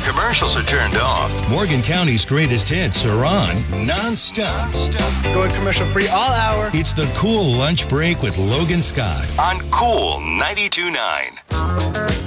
commercials are turned off. Morgan County's greatest hits are on nonstop. Going commercial-free all hour. It's the Cool Lunch Break with Logan Scott on Cool 92.9.